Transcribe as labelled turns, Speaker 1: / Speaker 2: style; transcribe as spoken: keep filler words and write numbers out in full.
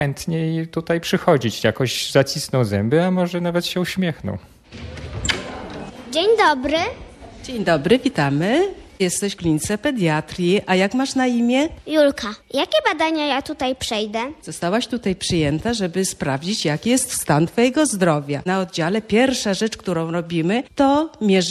Speaker 1: chętniej tutaj przychodzić, jakoś zacisną zęby, a może nawet się uśmiechną.
Speaker 2: Dzień dobry.
Speaker 3: Dzień dobry, witamy. Jesteś w klinice pediatrii, a jak masz na imię?
Speaker 2: Julka, jakie badania ja tutaj przejdę?
Speaker 3: Zostałaś tutaj przyjęta, żeby sprawdzić, jaki jest stan twojego zdrowia. Na oddziale pierwsza rzecz, którą robimy, to mierzymy